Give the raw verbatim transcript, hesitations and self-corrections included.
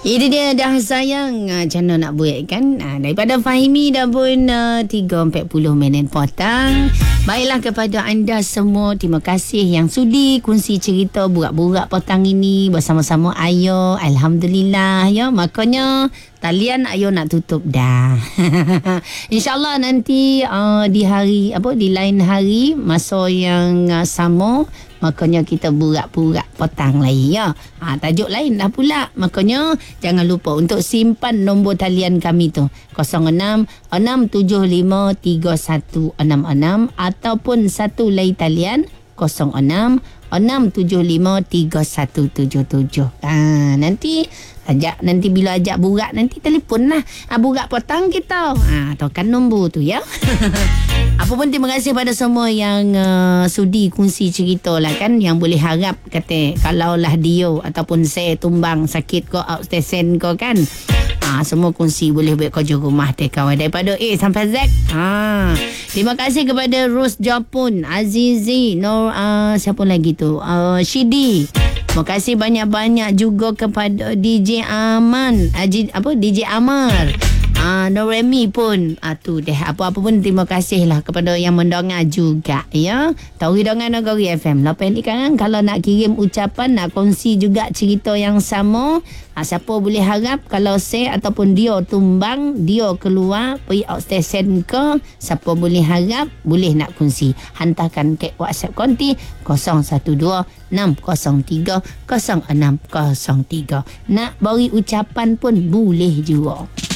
Itu dia dah sayang. Macam mana nak buat kan? Ha, daripada Fahimi dah pun uh, tiga empat puluh minit potang. Baiklah kepada anda semua. Terima kasih yang sudi kongsi cerita burak-burak potang ini bersama-sama Ayo. Alhamdulillah ya. Makanya talian Ayo nak tutup dah. InsyaAllah nanti uh, di hari apa di lain hari masa yang uh, sama. Makanya kita burak-burak petang lagi ya. Ha, tajuk lain dah pula. Makanya jangan lupa untuk simpan nombor talian kami tu. kosong enam enam tujuh lima tiga satu enam enam ataupun satu lagi talian kosong enam enam tujuh lima tiga satu tujuh tujuh. Ha, nanti ajak nanti bila ajak burak nanti telefon lah. Ha, burak petang kita. Ha, tahukan nombor tu ya. Apa pun terima kasih pada semua yang uh, sudi kongsi cerita lah kan. Yang boleh harap kata kalaulah dia ataupun saya tumbang sakit ko outstation ko kan. Ha, semua kongsi boleh buat kerja rumah tekawai daripada A sampai Z. Ha, terima kasih kepada Rose Japun, Azizi, Nur, uh, siapa lagi tu? Uh, Shidi. Terima kasih banyak-banyak juga kepada D J Aman. Aji, apa? D J Amar. Ah, Noremi pun ah, tu deh. Apa-apa pun terima kasih lah kepada yang mendengar juga ya. Tahu hidangan Negeri F M. Lepas ni kan kalau nak kirim ucapan, nak kongsi juga cerita yang sama, ah, siapa boleh harap kalau saya ataupun dia tumbang, dia keluar pergi outstation ke, siapa boleh harap boleh nak kongsi. Hantarkan ke WhatsApp konti kosong satu dua enam kosong tiga kosong enam kosong tiga. Nak beri ucapan pun boleh juga.